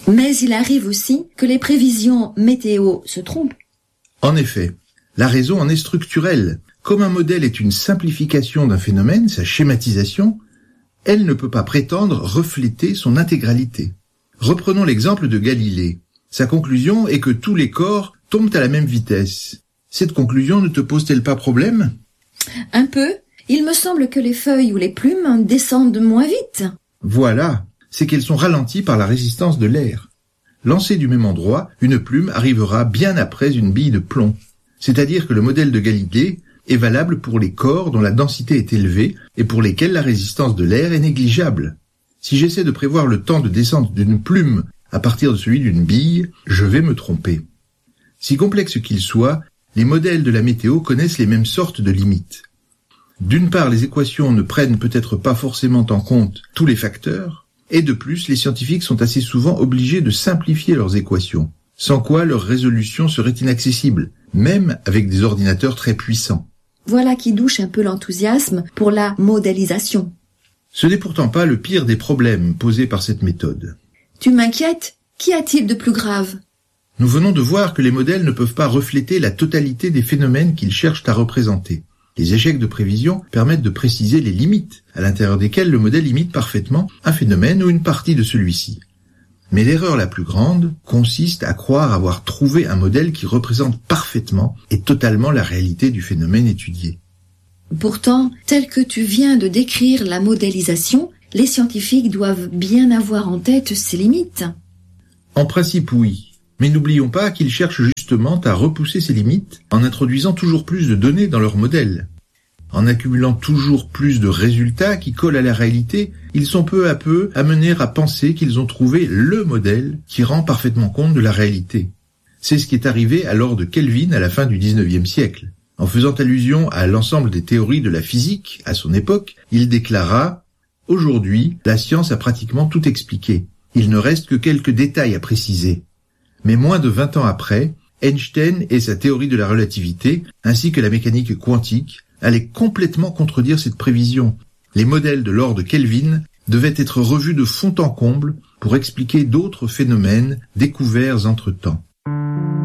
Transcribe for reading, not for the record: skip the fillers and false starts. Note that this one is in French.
Mais il arrive aussi que les prévisions météo se trompent. En effet, la raison en est structurelle. Comme un modèle est une simplification d'un phénomène, sa schématisation, elle ne peut pas prétendre refléter son intégralité. Reprenons l'exemple de Galilée. Sa conclusion est que tous les corps tombent à la même vitesse. Cette conclusion ne te pose-t-elle pas problème ? Un peu. Il me semble que les feuilles ou les plumes descendent moins vite. Voilà, c'est qu'elles sont ralenties par la résistance de l'air. Lancée du même endroit, une plume arrivera bien après une bille de plomb. C'est-à-dire que le modèle de Galilée est valable pour les corps dont la densité est élevée et pour lesquels la résistance de l'air est négligeable. Si j'essaie de prévoir le temps de descente d'une plume à partir de celui d'une bille, je vais me tromper. Si complexe qu'il soit, les modèles de la météo connaissent les mêmes sortes de limites. D'une part, les équations ne prennent peut-être pas forcément en compte tous les facteurs, et de plus, les scientifiques sont assez souvent obligés de simplifier leurs équations, sans quoi leur résolution serait inaccessible, même avec des ordinateurs très puissants. Voilà qui douche un peu l'enthousiasme pour la modélisation. Ce n'est pourtant pas le pire des problèmes posés par cette méthode. Tu m'inquiètes ? Qu'y a-t-il de plus grave ? Nous venons de voir que les modèles ne peuvent pas refléter la totalité des phénomènes qu'ils cherchent à représenter. Les échecs de prévision permettent de préciser les limites, à l'intérieur desquelles le modèle imite parfaitement un phénomène ou une partie de celui-ci. Mais l'erreur la plus grande consiste à croire avoir trouvé un modèle qui représente parfaitement et totalement la réalité du phénomène étudié. Pourtant, tel que tu viens de décrire la modélisation, les scientifiques doivent bien avoir en tête ses limites. En principe, oui. Mais n'oublions pas qu'ils cherchent justement à repousser ces limites en introduisant toujours plus de données dans leur modèle. En accumulant toujours plus de résultats qui collent à la réalité, ils sont peu à peu amenés à penser qu'ils ont trouvé le modèle qui rend parfaitement compte de la réalité. C'est ce qui est arrivé à Lord Kelvin à la fin du XIXe siècle. En faisant allusion à l'ensemble des théories de la physique à son époque, il déclara « Aujourd'hui, la science a pratiquement tout expliqué. Il ne reste que quelques détails à préciser. » Mais moins de 20 ans après, Einstein et sa théorie de la relativité, ainsi que la mécanique quantique, allaient complètement contredire cette prévision. Les modèles de Lord Kelvin devaient être revus de fond en comble pour expliquer d'autres phénomènes découverts entre-temps.